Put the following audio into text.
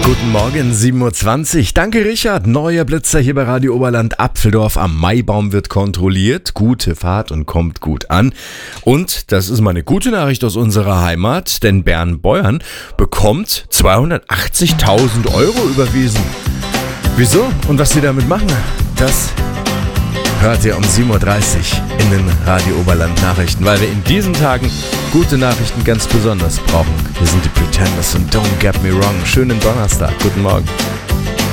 Guten Morgen, 7.20 Uhr. Danke, Richard. Neuer Blitzer hier bei Radio Oberland Apfeldorf. Am Maibaum wird kontrolliert. Gute Fahrt und kommt gut an. Und das ist mal eine gute Nachricht aus unserer Heimat, denn Bern-Beuern bekommt 280.000 Euro überwiesen. Wieso und was sie damit machen, das hört ihr um 7.30 Uhr in den Radio Oberland Nachrichten, weil wir in diesen Tagen gute Nachrichten ganz besonders brauchen. Hier sind die Pretenders und Don't Get Me Wrong. Schönen Donnerstag. Guten Morgen.